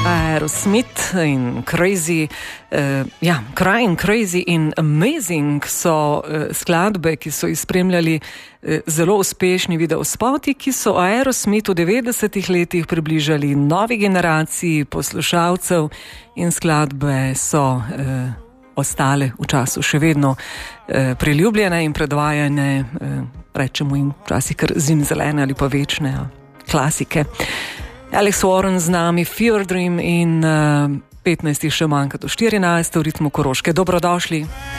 Aerosmith in Crazy, Crying, Crazy in Amazing so skladbe, ki so izspremljali zelo uspešni videospoti, ki so Aerosmith v 90-ih letih približali novi generaciji poslušalcev in skladbe so ostale v času še vedno priljubljene in predvajane, rečemo jim včasih kar zimzelene ali pa večne klasike. Alex Warren z nami, Fever Dream in 15 še manjka do 14 v ritmu Koroške. Dobrodošli.